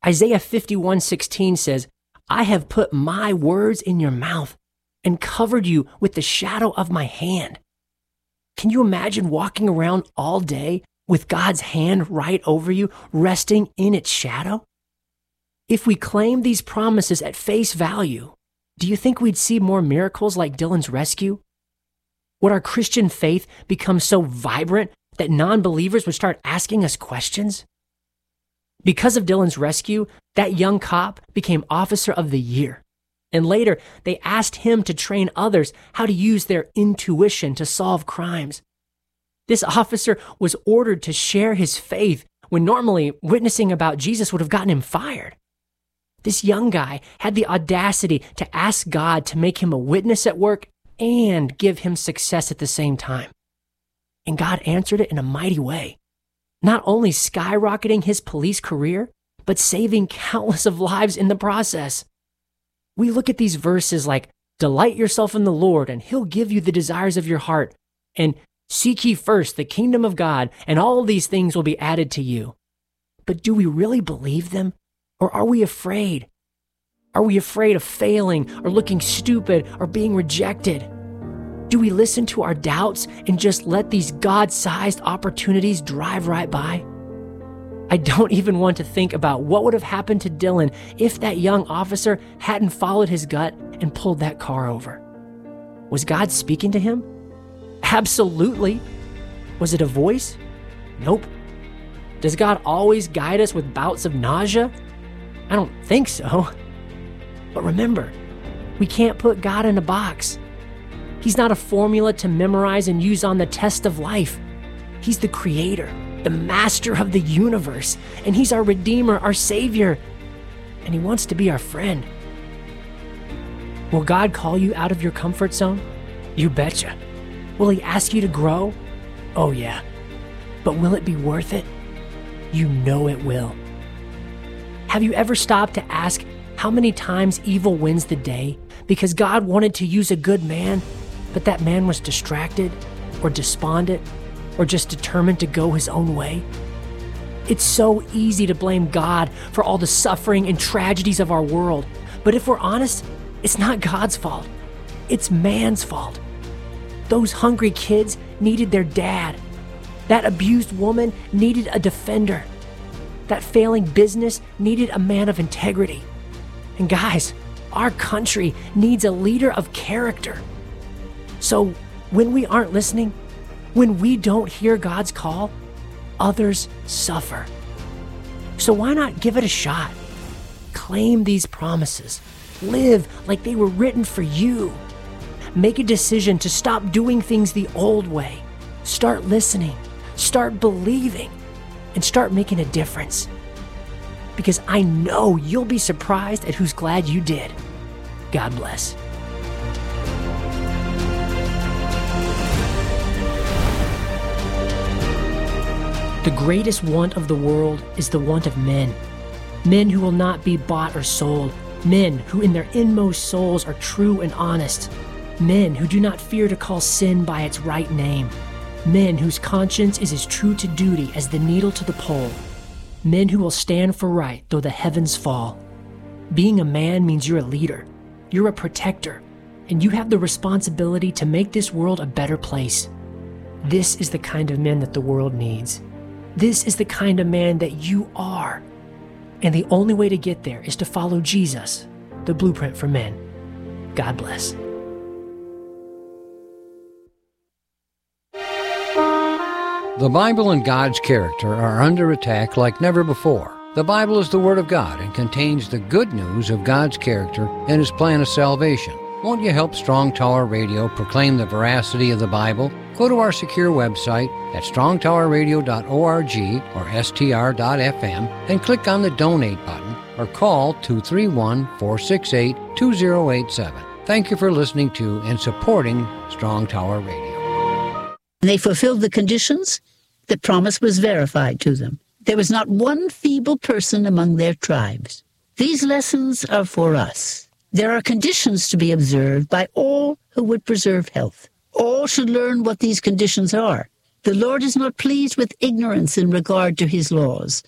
Isaiah 51:16 says, I have put my words in your mouth and covered you with the shadow of my hand. Can you imagine walking around all day with God's hand right over you, resting in its shadow? If we claim these promises at face value, do you think we'd see more miracles like Dylan's rescue? Would our Christian faith become so vibrant that non-believers would start asking us questions? Because of Dylan's rescue, that young cop became Officer of the Year. And later, they asked him to train others how to use their intuition to solve crimes. This officer was ordered to share his faith when normally witnessing about Jesus would have gotten him fired. This young guy had the audacity to ask God to make him a witness at work and give him success at the same time. And God answered it in a mighty way, not only skyrocketing his police career, but saving countless of lives in the process. We look at these verses like, delight yourself in the Lord, and he'll give you the desires of your heart, and seek ye first the kingdom of God, and all these things will be added to you. But do we really believe them? Or are we afraid? Are we afraid of failing or looking stupid or being rejected? Do we listen to our doubts and just let these God-sized opportunities drive right by? I don't even want to think about what would have happened to Dylan if that young officer hadn't followed his gut and pulled that car over. Was God speaking to him? Absolutely. Was it a voice? Nope. Does God always guide us with bouts of nausea? I don't think so. But remember, we can't put God in a box. He's not a formula to memorize and use on the test of life. He's the creator, the master of the universe, and he's our redeemer, our savior, and he wants to be our friend. Will God call you out of your comfort zone? You betcha. Will he ask you to grow? Oh yeah. But will it be worth it? You know it will. Have you ever stopped to ask how many times evil wins the day because God wanted to use a good man, but that man was distracted or despondent or just determined to go his own way? It's so easy to blame God for all the suffering and tragedies of our world. But if we're honest, it's not God's fault. It's man's fault. Those hungry kids needed their dad. That abused woman needed a defender. That failing business needed a man of integrity. And guys, our country needs a leader of character. So when we aren't listening, when we don't hear God's call, others suffer. So why not give it a shot? Claim these promises. Live like they were written for you. Make a decision to stop doing things the old way. Start listening. Start believing. And start making a difference. Because I know you'll be surprised at who's glad you did. God bless. The greatest want of the world is the want of men. Men who will not be bought or sold. Men who in their inmost souls are true and honest. Men who do not fear to call sin by its right name. Men whose conscience is as true to duty as the needle to the pole. Men who will stand for right though the heavens fall. Being a man means you're a leader. You're a protector. And you have the responsibility to make this world a better place. This is the kind of men that the world needs. This is the kind of man that you are. And the only way to get there is to follow Jesus, the blueprint for men. God bless. The Bible and God's character are under attack like never before. The Bible is the Word of God and contains the good news of God's character and His plan of salvation. Won't you help Strong Tower Radio proclaim the veracity of the Bible? Go to our secure website at strongtowerradio.org or str.fm and click on the Donate button or call 231-468-2087. Thank you for listening to and supporting Strong Tower Radio. They fulfilled the conditions. The promise was verified to them. There was not one feeble person among their tribes. These lessons are for us. There are conditions to be observed by all who would preserve health. All should learn what these conditions are. The Lord is not pleased with ignorance in regard to His laws.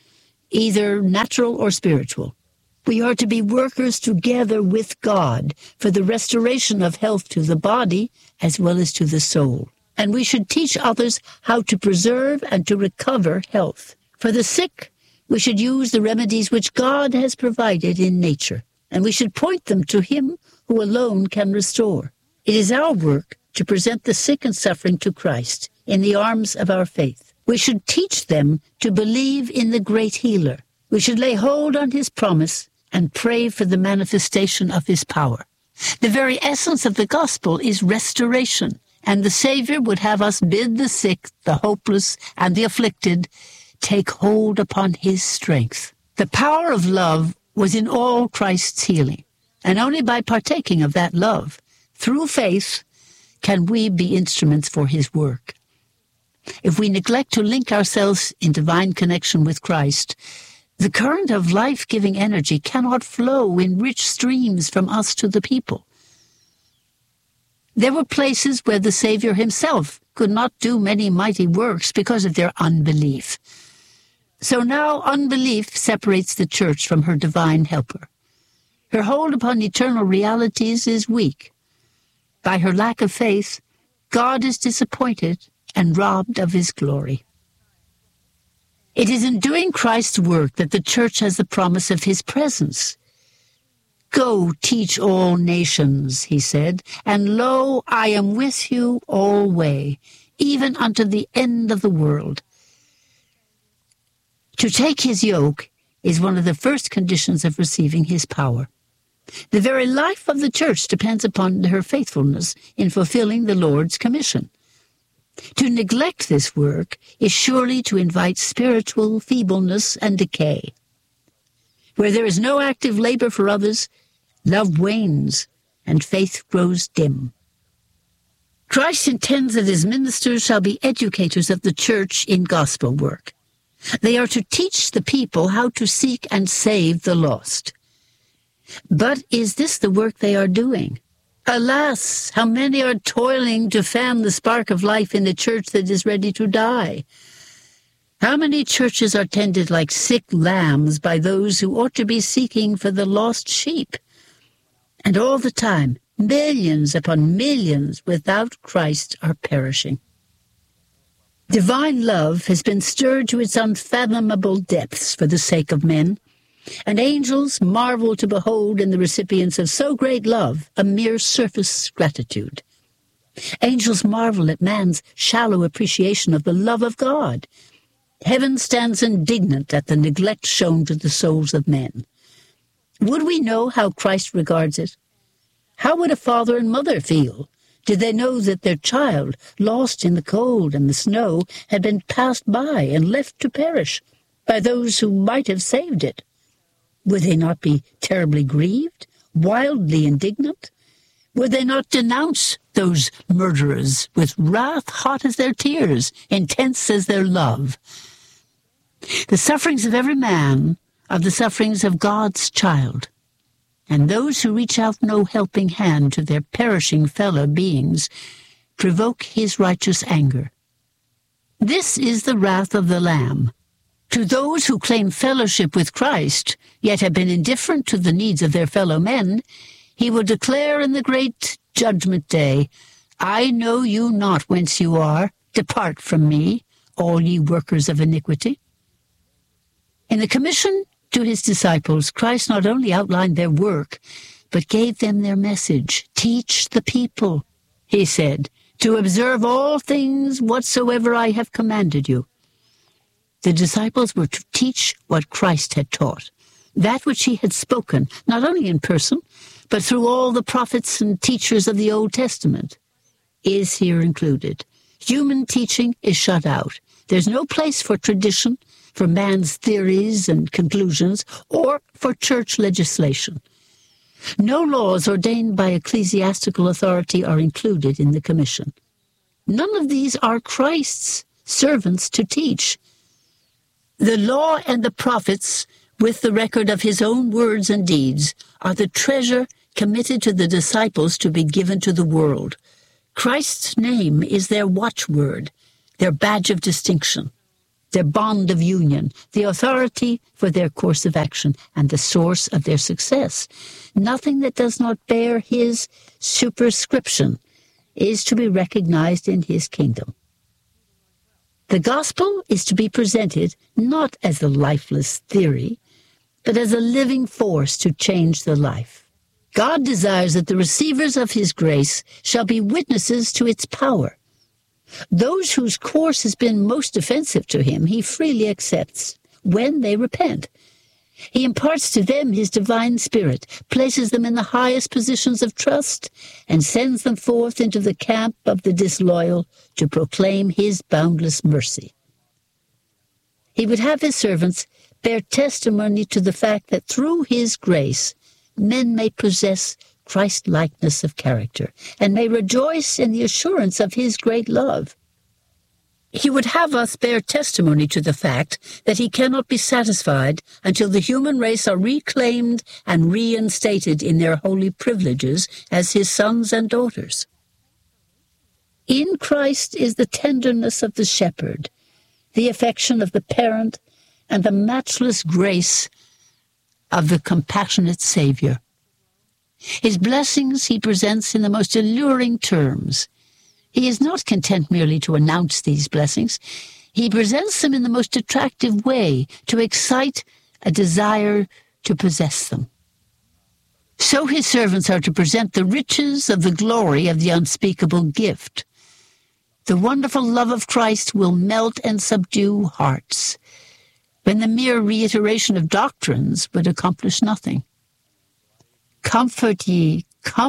either natural or spiritual. We are to be workers together with God for the restoration of health to the body as well as to the soul. And we should teach others how to preserve and to recover health. For the sick, we should use the remedies which God has provided in nature, and we should point them to Him who alone can restore. It is our work to present the sick and suffering to Christ in the arms of our faith. We should teach them to believe in the great healer. We should lay hold on His promise and pray for the manifestation of His power. The very essence of the gospel is restoration, and the Savior would have us bid the sick, the hopeless, and the afflicted take hold upon His strength. The power of love was in all Christ's healing, and only by partaking of that love, through faith, can we be instruments for His work. If we neglect to link ourselves in divine connection with Christ, the current of life-giving energy cannot flow in rich streams from us to the people. There were places where the Savior Himself could not do many mighty works because of their unbelief. So now unbelief separates the church from her divine helper. Her hold upon eternal realities is weak. By her lack of faith, God is disappointed and robbed of His glory. It is in doing Christ's work that the church has the promise of His presence. "Go teach all nations," He said, "and lo, I am with you alway, even unto the end of the world." To take His yoke is one of the first conditions of receiving His power. The very life of the church depends upon her faithfulness in fulfilling the Lord's commission. To neglect this work is surely to invite spiritual feebleness and decay. Where there is no active labor for others, love wanes and faith grows dim. Christ intends that His ministers shall be educators of the church in gospel work. They are to teach the people how to seek and save the lost. But is this the work they are doing? Alas, how many are toiling to fan the spark of life in a church that is ready to die? How many churches are tended like sick lambs by those who ought to be seeking for the lost sheep? And all the time, millions upon millions without Christ are perishing. Divine love has been stirred to its unfathomable depths for the sake of men, and angels marvel to behold in the recipients of so great love a mere surface gratitude. Angels marvel at man's shallow appreciation of the love of God. Heaven stands indignant at the neglect shown to the souls of men. Would we know how Christ regards it? How would a father and mother feel did they know that their child, lost in the cold and the snow, had been passed by and left to perish by those who might have saved it? Would they not be terribly grieved, wildly indignant? Would they not denounce those murderers with wrath hot as their tears, intense as their love? The sufferings of every man are the sufferings of God's child, and those who reach out no helping hand to their perishing fellow beings provoke His righteous anger. This is the wrath of the Lamb. To those who claim fellowship with Christ, yet have been indifferent to the needs of their fellow men, He will declare in the great judgment day, "I know you not whence you are. Depart from me, all ye workers of iniquity." In the commission to His disciples, Christ not only outlined their work, but gave them their message. "Teach the people," He said, "to observe all things whatsoever I have commanded you." The disciples were to teach what Christ had taught, that which He had spoken, not only in person, but through all the prophets and teachers of the Old Testament, is here included. Human teaching is shut out. There's no place for tradition, for man's theories and conclusions, or for church legislation. No laws ordained by ecclesiastical authority are included in the commission. None of these are Christ's servants to teach. The law and the prophets, with the record of His own words and deeds, are the treasure committed to the disciples to be given to the world. Christ's name is their watchword, their badge of distinction. their bond of union, the authority for their course of action, and the source of their success. Nothing that does not bear his superscription is to be recognized in his kingdom. The gospel is to be presented not as a lifeless theory, but as a living force to change the life. God desires that the receivers of his grace shall be witnesses to its power. Those whose course has been most offensive to him, he freely accepts when they repent. He imparts to them his divine spirit, places them in the highest positions of trust, and sends them forth into the camp of the disloyal to proclaim his boundless mercy. He would have his servants bear testimony to the fact that through his grace, men may possess Christ-likeness of character, and may rejoice in the assurance of his great love. He would have us bear testimony to the fact that he cannot be satisfied until the human race are reclaimed and reinstated in their holy privileges as his sons and daughters. In Christ is the tenderness of the shepherd, the affection of the parent, and the matchless grace of the compassionate Savior. His blessings he presents in the most alluring terms. He is not content merely to announce these blessings. He presents them in the most attractive way to excite a desire to possess them. So his servants are to present the riches of the glory of the unspeakable gift. The wonderful love of Christ will melt and subdue hearts, when the mere reiteration of doctrines would accomplish nothing. Comfort ye,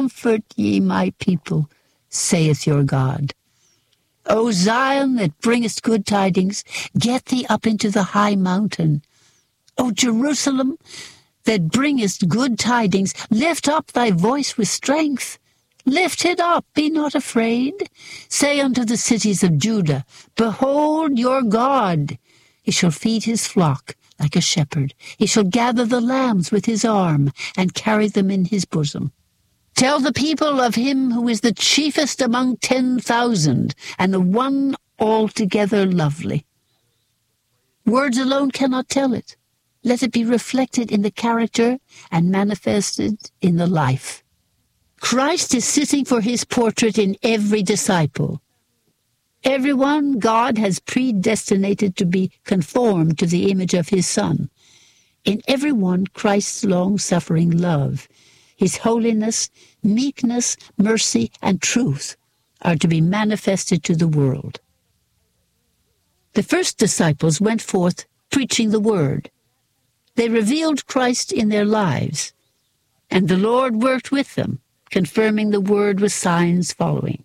my people, saith your God. O Zion, that bringest good tidings, get thee up into the high mountain. O Jerusalem, that bringest good tidings, lift up thy voice with strength. Lift it up, be not afraid. Say unto the cities of Judah, behold your God. He shall feed his flock like a shepherd. He shall gather the lambs with his arm and carry them in his bosom. Tell the people of him who is the chiefest among 10,000 and the one altogether lovely. Words alone cannot tell it. Let it be reflected in the character and manifested in the life. Christ is sitting for his portrait in every disciple. Everyone God has predestinated to be conformed to the image of his Son. In everyone Christ's long-suffering love, his holiness, meekness, mercy, and truth are to be manifested to the world. The first disciples went forth preaching the word. They revealed Christ in their lives, and the Lord worked with them, confirming the word with signs following.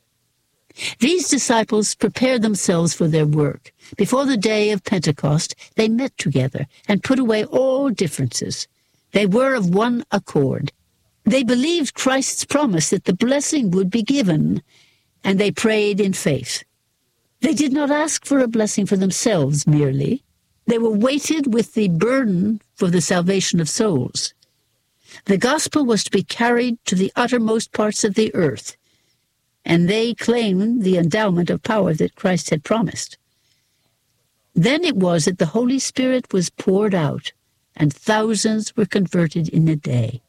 These disciples prepared themselves for their work. Before the day of Pentecost, they met together and put away all differences. They were of one accord. They believed Christ's promise that the blessing would be given, and they prayed in faith. They did not ask for a blessing for themselves merely. They were weighted with the burden for the salvation of souls. The gospel was to be carried to the uttermost parts of the earth, and they claimed the endowment of power that Christ had promised. Then it was that the Holy Spirit was poured out, and thousands were converted in a day.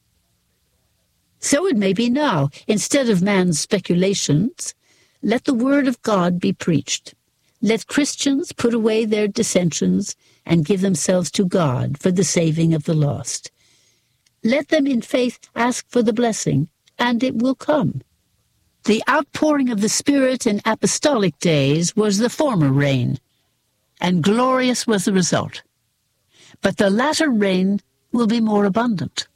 So it may be now. Instead of man's speculations, let the word of God be preached. Let Christians put away their dissensions and give themselves to God for the saving of the lost. Let them in faith ask for the blessing, and it will come. The outpouring of the Spirit in apostolic days was the former rain, and glorious was the result. But the latter rain will be more abundant.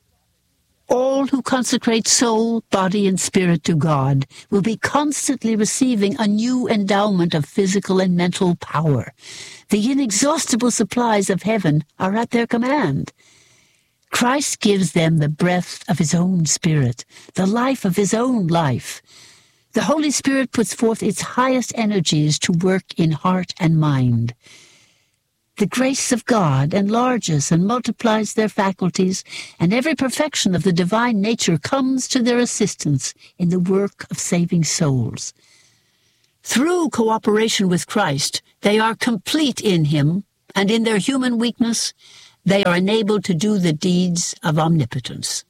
All who consecrate soul, body, and spirit to God will be constantly receiving a new endowment of physical and mental power. The inexhaustible supplies of heaven are at their command. Christ gives them the breath of his own Spirit, the life of his own life. The Holy Spirit puts forth its highest energies to work in heart and mind. The grace of God enlarges and multiplies their faculties, and every perfection of the divine nature comes to their assistance in the work of saving souls. Through cooperation with Christ, They are complete in him, and in their human weakness, they are enabled to do the deeds of omnipotence.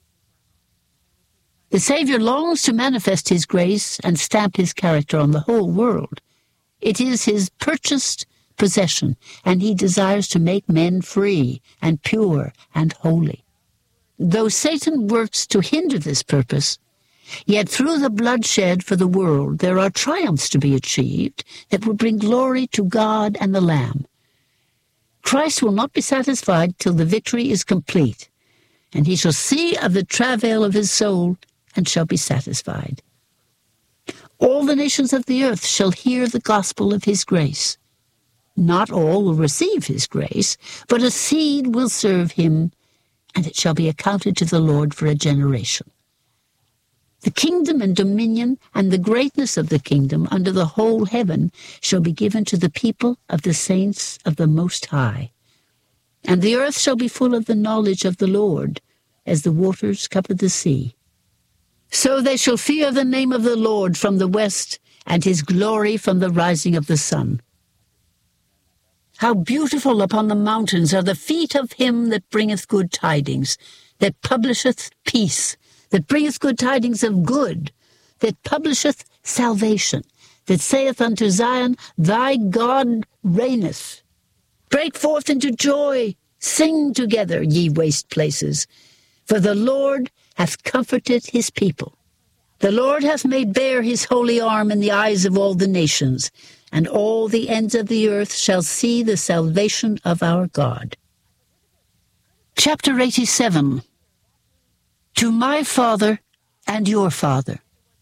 The Savior longs to manifest his grace and stamp his character on the whole world. It is his purchased possession, and he desires to make men free and pure and holy. Though Satan works to hinder this purpose, yet through the bloodshed for the world there are triumphs to be achieved that will bring glory to God and the Lamb. Christ will not be satisfied till the victory is complete, and he shall see of the travail of his soul and shall be satisfied. All the nations of the earth shall hear the gospel of his grace. Not all will receive his grace, but a seed will serve him, and it shall be accounted to the Lord for a generation. The kingdom and dominion and the greatness of the kingdom under the whole heaven shall be given to the people of the saints of the Most High. And the earth shall be full of the knowledge of the Lord, as the waters cover the sea. So they shall fear the name of the Lord from the west, and his glory from the rising of the sun. How beautiful upon the mountains are the feet of him that bringeth good tidings, that publisheth peace, that bringeth good tidings of good, that publisheth salvation, that saith unto Zion, Thy God reigneth. Break forth into joy, sing together, ye waste places, for the Lord hath comforted his people. The Lord hath made bare his holy arm in the eyes of all the nations, and all the ends of the earth shall see the salvation of our God. Chapter 87. To my Father and your Father.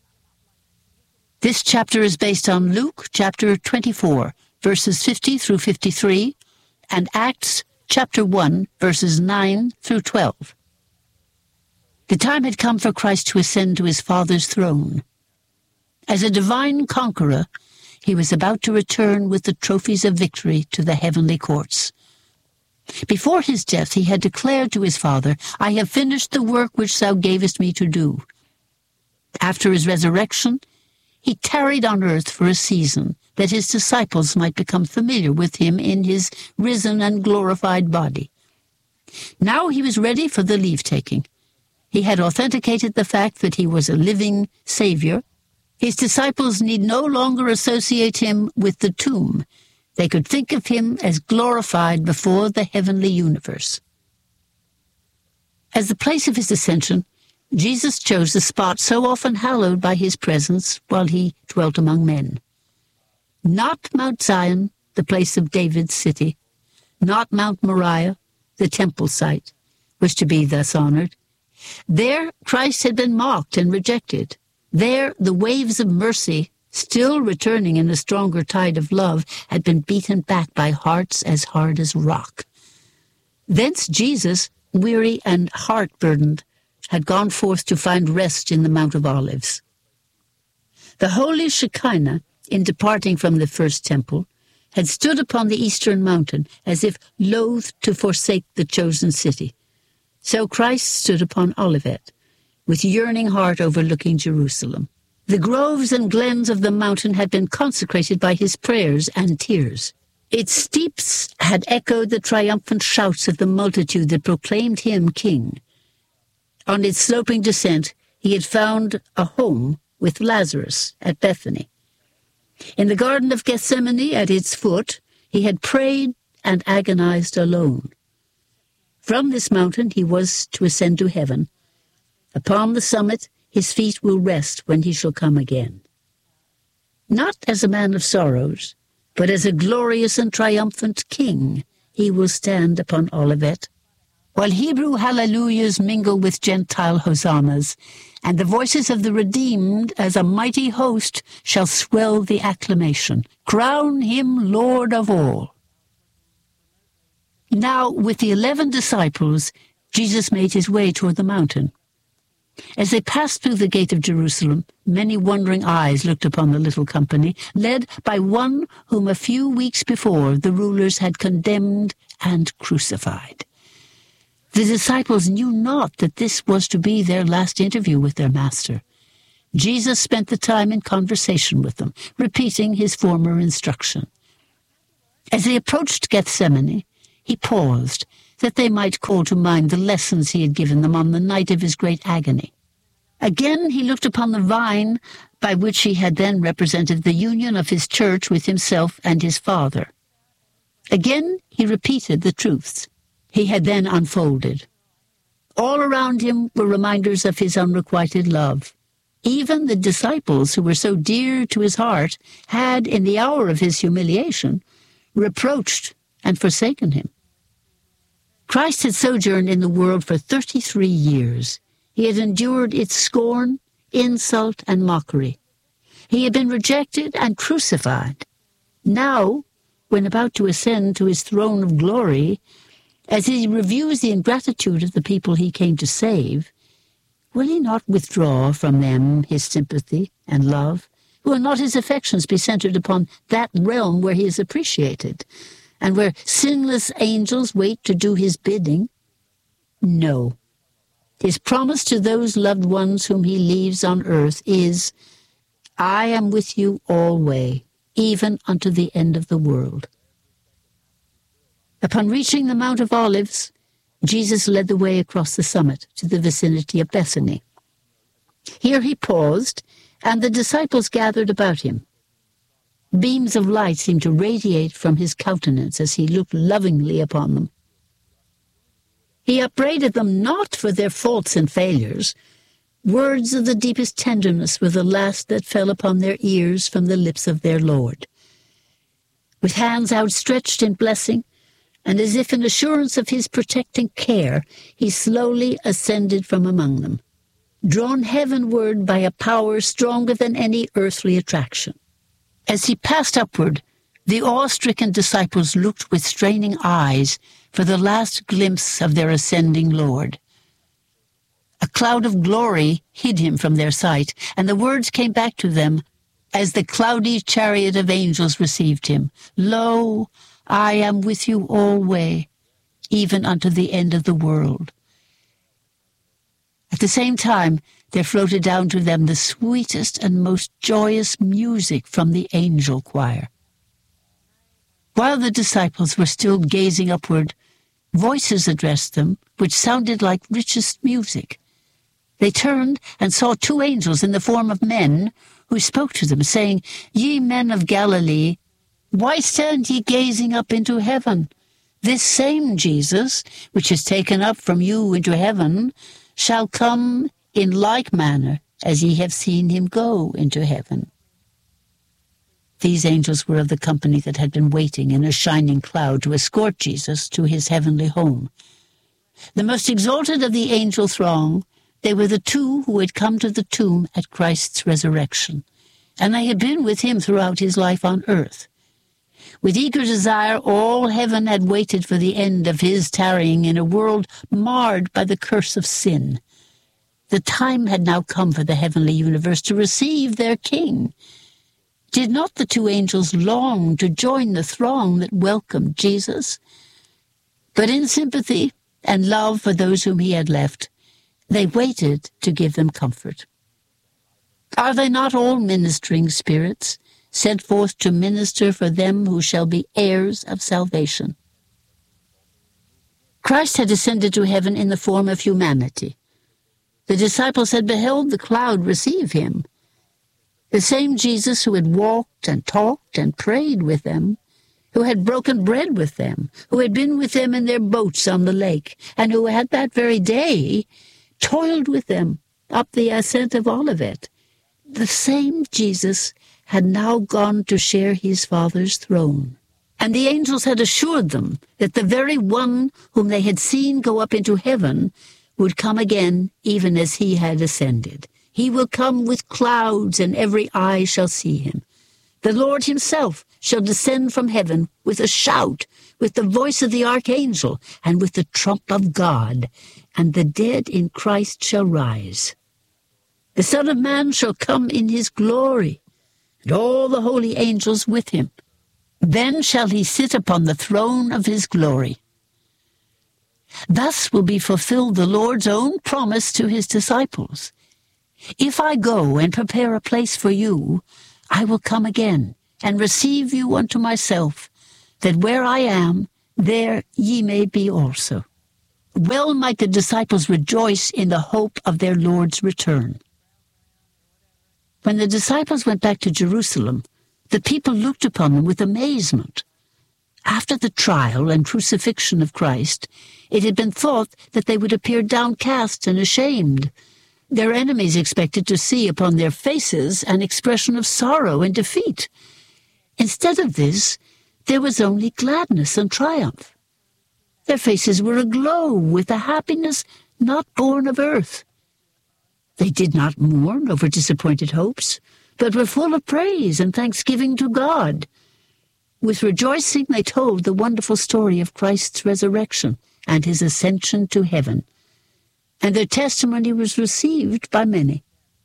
This chapter is based on Luke chapter 24, verses 50 through 53, and Acts chapter 1, verses 9 through 12. The time had come for Christ to ascend to his Father's throne. As a divine conqueror, he was about to return with the trophies of victory to the heavenly courts. Before his death he had declared to his Father, I have finished the work which thou gavest me to do. After his resurrection, he tarried on earth for a season, that his disciples might become familiar with him in his risen and glorified body. Now he was ready for the leave-taking. He had authenticated the fact that he was a living Savior. His disciples need no longer associate him with the tomb. They could think of him as glorified before the heavenly universe. As the place of his ascension, Jesus chose the spot so often hallowed by his presence while he dwelt among men. Not Mount Zion, the place of David's city, not Mount Moriah, the temple site, was to be thus honored. There Christ had been mocked and rejected. There the waves of mercy, still returning in a stronger tide of love, had been beaten back by hearts as hard as rock. Thence Jesus, weary and heart-burdened, had gone forth to find rest in the Mount of Olives. The holy Shekinah, in departing from the first temple, had stood upon the eastern mountain as if loath to forsake the chosen city. So Christ stood upon Olivet, with yearning heart overlooking Jerusalem. The groves and glens of the mountain had been consecrated by his prayers and tears. Its steeps had echoed the triumphant shouts of the multitude that proclaimed him king. On its sloping descent, he had found a home with Lazarus at Bethany. In the Garden of Gethsemane at its foot, he had prayed and agonized alone. From this mountain he was to ascend to heaven. Upon the summit his feet will rest when he shall come again. Not as a man of sorrows, but as a glorious and triumphant king, he will stand upon Olivet, while Hebrew hallelujahs mingle with Gentile hosannas, and the voices of the redeemed as a mighty host shall swell the acclamation. Crown him Lord of all. Now, with the 11 disciples, Jesus made his way toward the mountain. As they passed through the gate of Jerusalem, many wondering eyes looked upon the little company, led by one whom a few weeks before the rulers had condemned and crucified. The disciples knew not that this was to be their last interview with their master. Jesus spent the time in conversation with them, repeating his former instruction. As they approached Gethsemane, he paused, that they might call to mind the lessons he had given them on the night of his great agony. Again he looked upon the vine by which he had then represented the union of his church with himself and his Father. Again he repeated the truths he had then unfolded. All around him were reminders of his unrequited love. Even the disciples who were so dear to his heart had, in the hour of his humiliation, reproached and forsaken him. Christ had sojourned in the world for 33 years. He had endured its scorn, insult, and mockery. He had been rejected and crucified. Now, when about to ascend to his throne of glory, as he reviews the ingratitude of the people he came to save, will he not withdraw from them his sympathy and love? Will not his affections be centered upon that realm where he is appreciated, and where sinless angels wait to do his bidding? No. His promise to those loved ones whom he leaves on earth is, I am with you alway, even unto the end of the world. Upon reaching the Mount of Olives, Jesus led the way across the summit to the vicinity of Bethany. Here he paused, and the disciples gathered about him. Beams of light seemed to radiate from his countenance as he looked lovingly upon them. He upbraided them not for their faults and failures. Words of the deepest tenderness were the last that fell upon their ears from the lips of their Lord. With hands outstretched in blessing, and as if in assurance of his protecting care, he slowly ascended from among them, drawn heavenward by a power stronger than any earthly attraction. As he passed upward, the awe-stricken disciples looked with straining eyes for the last glimpse of their ascending Lord. A cloud of glory hid him from their sight, and the words came back to them as the cloudy chariot of angels received him. Lo, I am with you alway, even unto the end of the world. At the same time, there floated down to them the sweetest and most joyous music from the angel choir. While the disciples were still gazing upward, voices addressed them, which sounded like richest music. They turned and saw two angels in the form of men, who spoke to them, saying, Ye men of Galilee, why stand ye gazing up into heaven? This same Jesus, which is taken up from you into heaven, shall come in like manner as ye have seen him go into heaven. These angels were of the company that had been waiting in a shining cloud to escort Jesus to his heavenly home. The most exalted of the angel throng, they were the two who had come to the tomb at Christ's resurrection, and they had been with him throughout his life on earth. With eager desire, all heaven had waited for the end of his tarrying in a world marred by the curse of sin. The time had now come for the heavenly universe to receive their king. Did not the two angels long to join the throng that welcomed Jesus? But in sympathy and love for those whom he had left, they waited to give them comfort. Are they not all ministering spirits, sent forth to minister for them who shall be heirs of salvation? Christ had ascended to heaven in the form of humanity. The disciples had beheld the cloud receive him. The same Jesus who had walked and talked and prayed with them, who had broken bread with them, who had been with them in their boats on the lake, and who had that very day toiled with them up the ascent of Olivet, the same Jesus had now gone to share his Father's throne. And the angels had assured them that the very one whom they had seen go up into heaven would come again even as he had ascended. He will come with clouds, and every eye shall see him. The Lord himself shall descend from heaven with a shout, with the voice of the archangel, and with the trump of God, and the dead in Christ shall rise. The Son of Man shall come in his glory, and all the holy angels with him. Then shall he sit upon the throne of his glory. Thus will be fulfilled the Lord's own promise to his disciples. If I go and prepare a place for you, I will come again and receive you unto myself, that where I am, there ye may be also. Well might the disciples rejoice in the hope of their Lord's return. When the disciples went back to Jerusalem, the people looked upon them with amazement. After the trial and crucifixion of Christ, it had been thought that they would appear downcast and ashamed. Their enemies expected to see upon their faces an expression of sorrow and defeat. Instead of this, there was only gladness and triumph. Their faces were aglow with a happiness not born of earth. They did not mourn over disappointed hopes, but were full of praise and thanksgiving to God. With rejoicing they told the wonderful story of Christ's resurrection and his ascension to heaven, and their testimony was received by many.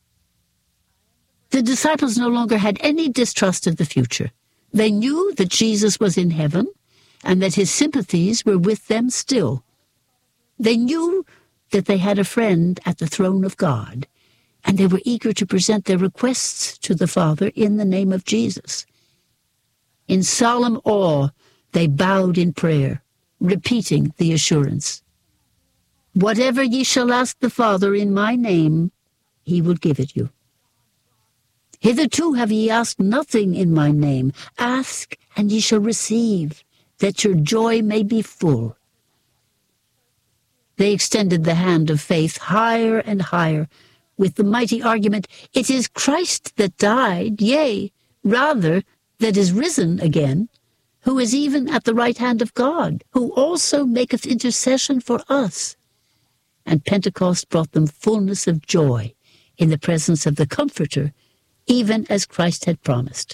The disciples no longer had any distrust of the future. They knew that Jesus was in heaven, and that his sympathies were with them still. They knew that they had a friend at the throne of God, and they were eager to present their requests to the Father in the name of Jesus. In solemn awe, they bowed in prayer, repeating the assurance, "Whatever ye shall ask the Father in my name, he will give it you. Hitherto have ye asked nothing in my name. Ask, and ye shall receive, that your joy may be full." They extended the hand of faith higher and higher, with the mighty argument, "It is Christ that died, yea, rather, that is risen again, who is even at the right hand of God, who also maketh intercession for us." And Pentecost brought them fullness of joy in the presence of the Comforter, even as Christ had promised.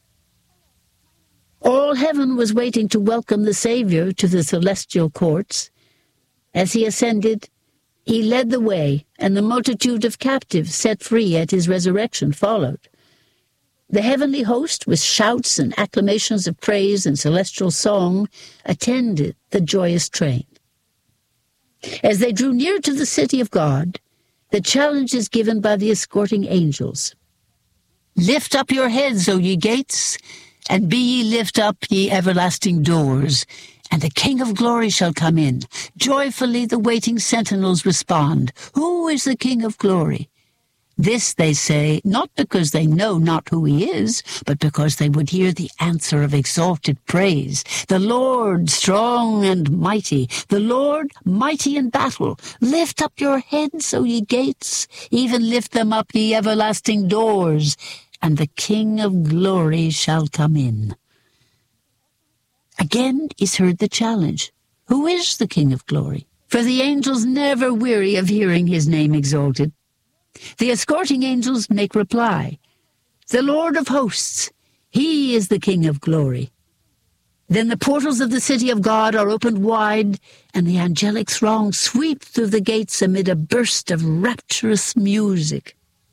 All heaven was waiting to welcome the Savior to the celestial courts. As he ascended, he led the way, and the multitude of captives set free at his resurrection followed. The heavenly host, with shouts and acclamations of praise and celestial song, attended the joyous train. As they drew near to the city of God, the challenge is given by the escorting angels. "Lift up your heads, O ye gates, and be ye lift up, ye everlasting doors, and the King of glory shall come in." Joyfully the waiting sentinels respond, "Who is the King of glory?" This they say, not because they know not who he is, but because they would hear the answer of exalted praise. "The Lord strong and mighty, the Lord mighty in battle. Lift up your heads, O ye gates, even lift them up, ye everlasting doors, and the King of glory shall come in." Again is heard the challenge, "Who is the King of glory?" For the angels never weary of hearing his name exalted. The escorting angels make reply, "The Lord of hosts, he is the King of glory." Then the portals of the city of God are opened wide, and the angelic throng sweep through the gates amid a burst of rapturous music.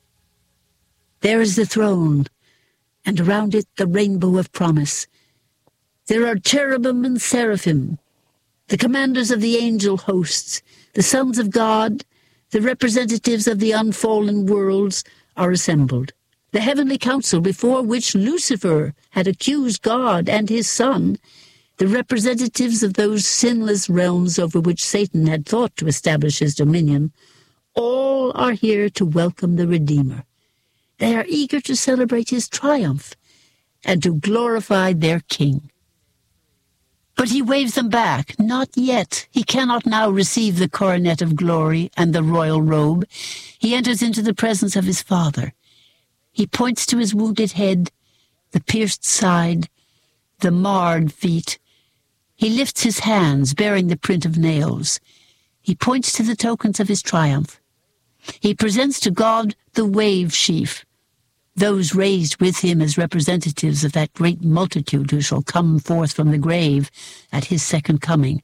There is the throne, and around it the rainbow of promise. There are cherubim and seraphim, the commanders of the angel hosts, the sons of God, the representatives of the unfallen worlds are assembled. The heavenly council before which Lucifer had accused God and his Son, the representatives of those sinless realms over which Satan had thought to establish his dominion, all are here to welcome the Redeemer. They are eager to celebrate his triumph and to glorify their King. But he waves them back. Not yet. He cannot now receive the coronet of glory and the royal robe. He enters into the presence of his Father. He points to his wounded head, the pierced side, the marred feet. He lifts his hands, bearing the print of nails. He points to the tokens of his triumph. He presents to God the wave sheaf, those raised with him as representatives of that great multitude who shall come forth from the grave at his second coming.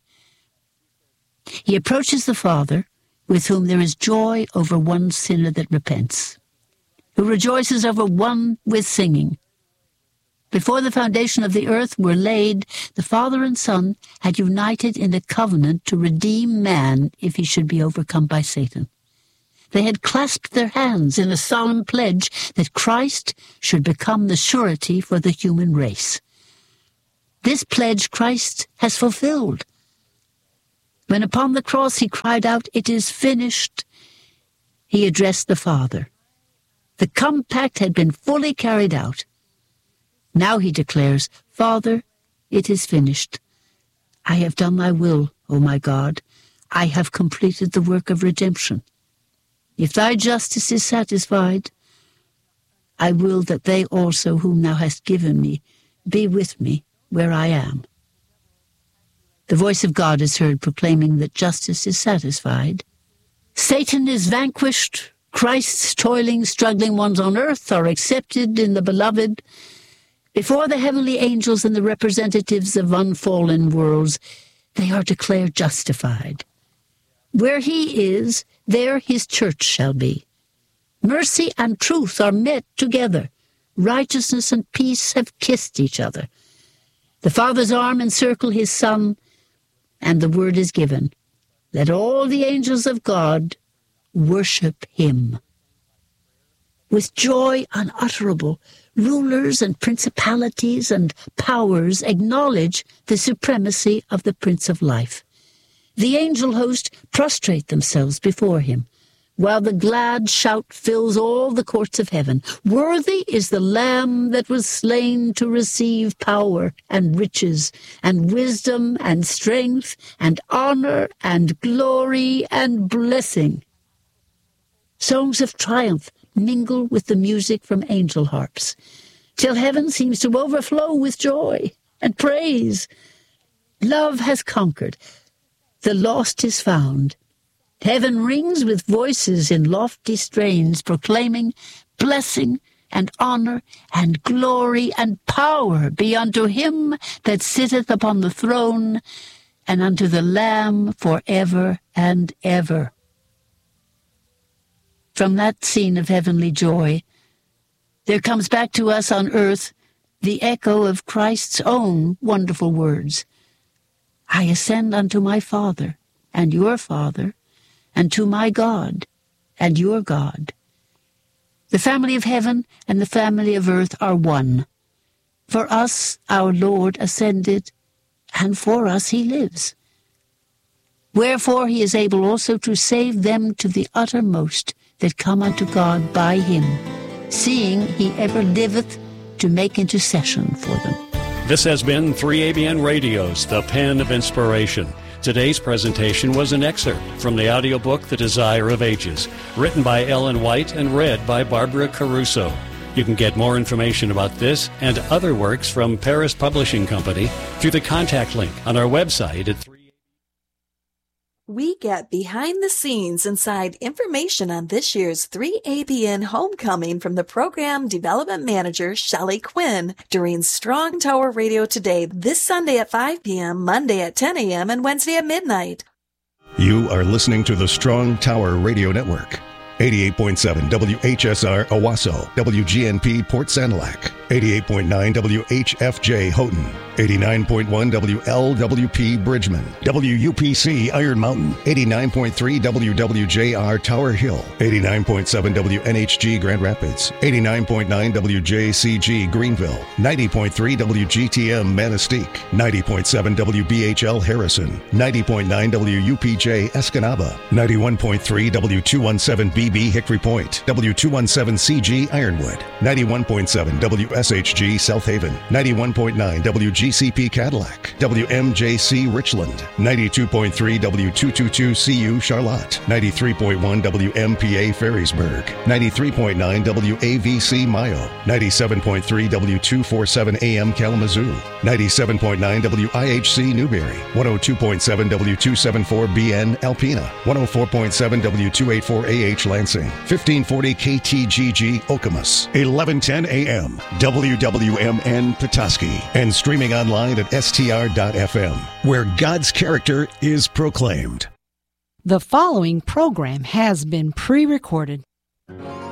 He approaches the Father, with whom there is joy over one sinner that repents, who rejoices over one with singing. Before the foundation of the earth were laid, the Father and Son had united in a covenant to redeem man if he should be overcome by Satan. They had clasped their hands in a solemn pledge that Christ should become the surety for the human race. This pledge Christ has fulfilled. When upon the cross he cried out, "It is finished," he addressed the Father. The compact had been fully carried out. Now he declares, "Father, it is finished. I have done thy will, O my God. I have completed the work of redemption. If thy justice is satisfied, I will that they also whom thou hast given me be with me where I am." The voice of God is heard proclaiming that justice is satisfied. Satan is vanquished. Christ's toiling, struggling ones on earth are accepted in the Beloved. Before the heavenly angels and the representatives of unfallen worlds, they are declared justified. Where he is, there his church shall be. Mercy and truth are met together. Righteousness and peace have kissed each other. The Father's arm encircles his Son, and the word is given. Let all the angels of God worship him. With joy unutterable, rulers and principalities and powers acknowledge the supremacy of the Prince of Life. The angel host prostrate themselves before him, while the glad shout fills all the courts of heaven. Worthy is the Lamb that was slain to receive power and riches and wisdom and strength and honor and glory and blessing. Songs of triumph mingle with the music from angel harps, till heaven seems to overflow with joy and praise. Love has conquered. The lost is found. Heaven rings with voices in lofty strains, proclaiming blessing and honor and glory and power be unto him that sitteth upon the throne, and unto the Lamb forever and ever. From that scene of heavenly joy, there comes back to us on earth the echo of Christ's own wonderful words. I ascend unto my Father and your Father, and to my God and your God. The family of heaven and the family of earth are one. For us our Lord ascended, and for us he lives. Wherefore he is able also to save them to the uttermost that come unto God by him, seeing he ever liveth to make intercession for them. This has been 3ABN Radio's The Pen of Inspiration. Today's presentation was an excerpt from the audiobook The Desire of Ages, written by Ellen White and read by Barbara Caruso. You can get more information about this and other works from Paris Publishing Company through the contact link on our website at 3. We get behind the scenes inside information on this year's 3ABN Homecoming from the Program Development Manager, Shelley Quinn, during Strong Tower Radio Today, this Sunday at 5 p.m., Monday at 10 a.m., and Wednesday at midnight. You are listening to the Strong Tower Radio Network. 88.7 WHSR Owasso, WGNP Port Sanilac, 88.9 WHFJ Houghton, 89.1 WLWP Bridgman, WUPC Iron Mountain, 89.3 WWJR Tower Hill, 89.7 WNHG Grand Rapids, 89.9 WJCG Greenville, 90.3 WGTM Manistee, 90.7 WBHL Harrison, 90.9 WUPJ Escanaba, 91.3 W217B Hickory Point, W217CG Ironwood, 91.7 WSHG South Haven, 91.9 WGCP Cadillac, WMJC Richland, 92.3 W222CU Charlotte, 93.1 WMPA Ferrysburg, 93.9 WAVC Mayo, 97.3 W247 AM Kalamazoo, 97.9 WIHC Newberry, 102.7 W274BN Alpena, 104.7 W284AH Lansing, 1540 KTGG Okemos, 1110 AM, WWMN Petoskey, and streaming online at str.fm, where God's character is proclaimed. The following program has been pre-recorded.